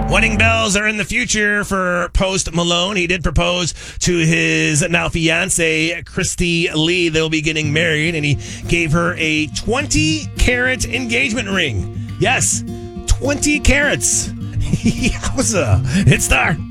Wedding bells are in the future for Post Malone. He did propose to his now fiancée, Christy Lee. They'll be getting married, and he gave her a 20-carat engagement ring. Yes, 20 carats. Yowza. Hit star.